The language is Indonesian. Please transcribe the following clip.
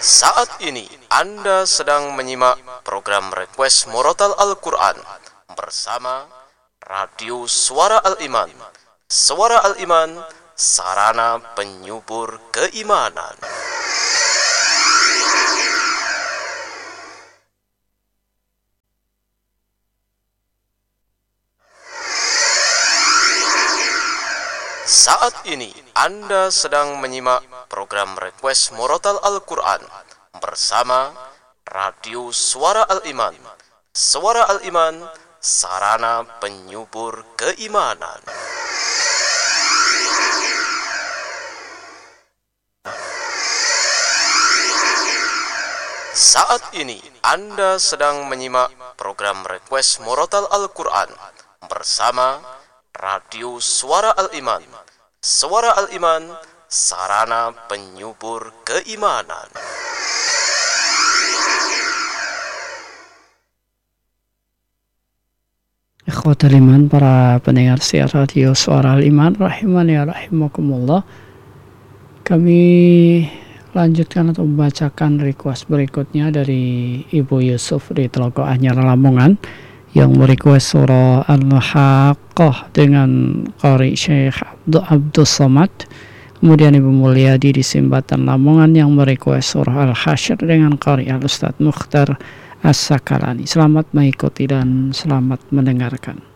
Saat ini Anda sedang menyimak program Request Murotal Al-Quran bersama Radio Suara Al-Iman. Suara Al-Iman, sarana penyubur keimanan. Saat ini Anda sedang menyimak program Request Murotal Al-Quran bersama Radio Suara Al-Iman. Suara Al-Iman, sarana penyubur keimanan. Saat ini Anda sedang menyimak program Request Murotal Al-Quran bersama Radio Suara Al-Iman. Suara Al-Iman, sarana penyubur keimanan. Ikhwatul iman, para pendengar siar Radio Suara Al-Iman rahimani ya rahimakumullah. Kami lanjutkan atau membacakan request berikutnya dari Ibu Yusuf di Telaga Anyar Lamongan yang merequest surah Al-Haqqah dengan qari Syekh Abdul Somad. Kemudian Ibu Mulyadi di Simbatan Lamongan yang merequest surah Al-Hasyr dengan qari Al-Ustadz Mukhtar As-Sakalani. Selamat mengikuti dan selamat mendengarkan.